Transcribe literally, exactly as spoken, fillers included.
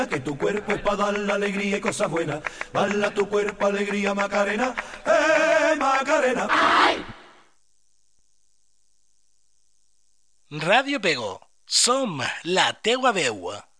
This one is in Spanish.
Que tu cuerpo es para dar la alegría y cosas buenas. Bala tu cuerpo, alegría, Macarena. ¡Eh, Macarena! ¡Ay! Radio Pego, som la teua veu.